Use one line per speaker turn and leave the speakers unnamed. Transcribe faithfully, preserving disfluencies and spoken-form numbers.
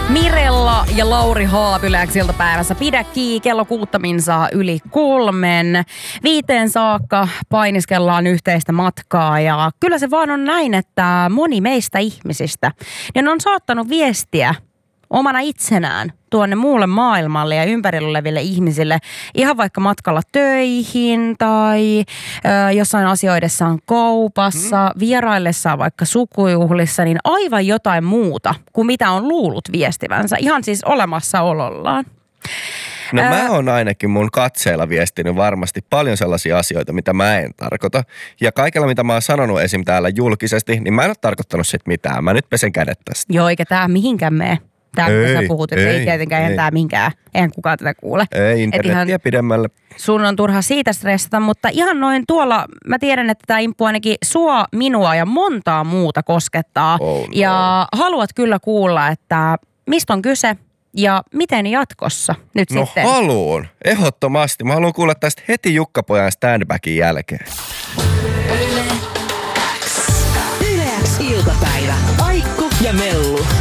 Mirella ja Lauri Haapyläksi iltapäivässä. Pidä kiinni, kello kuutta minsaa yli kolmen. Viiteen saakka painiskellaan yhteistä matkaa ja kyllä se vaan on näin, että moni meistä ihmisistä, niin on saattanut viestiä omana itsenään tuonne muulle maailmalle ja ympärillä oleville ihmisille ihan vaikka matkalla töihin tai ö, jossain asioidessaan kaupassa, mm. vieraillessaan vaikka sukujuhlissa, niin aivan jotain muuta kuin mitä on luullut viestivänsä ihan siis olemassaolollaan.
No mä oon ainakin mun katseella viestinyt varmasti paljon sellaisia asioita, mitä mä en tarkoita. Ja kaikella, mitä mä oon sanonut esim. Täällä julkisesti, niin mä en ole tarkoittanut sit mitään. Mä nyt pesen kädet tästä.
Joo, eikä tää mihinkään mene. Tämä, mitä sä puhut, että ei, ei tietenkään, eihän tämä minkään, eihän kukaan tätä kuule.
Ei, internetiä pidemmälle.
Sun on turha siitä stressata, mutta ihan noin tuolla, mä tiedän, että tämä imppu ainakin sua, minua ja montaa muuta koskettaa.
Oh, no.
Ja haluat kyllä kuulla, että mistä on kyse ja miten jatkossa nyt
no,
sitten.
No haluun, ehdottomasti. Mä haluan kuulla tästä heti Jukka-pojan standbackin jälkeen.
Yle X iltapäivä. Aikku ja Mellu.